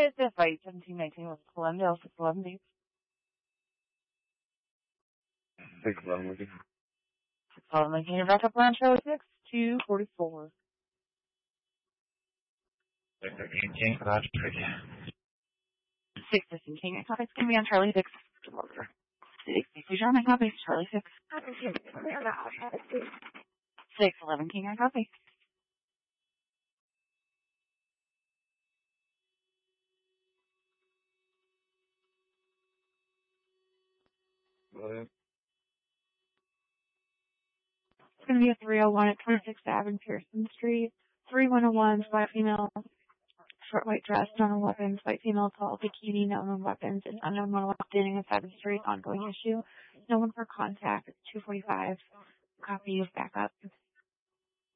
It's a fight 1719 with Glendale 611 Deep. 611. 611 King, your backup line, Charlie 6244. 613 King, Roger. 615 King, your copy. It's going to be on Charlie 6. 6 John, my copy. Charlie 6. 611 King, your copy. William. It's going to be a 301 at 26th Avenue, Pearson Street. 3101, white female, short white dress, known weapons, white female, tall, bikini, known weapons, and unknown one standing inside the street, ongoing issue. No one for contact. It's 245. Copy of backup.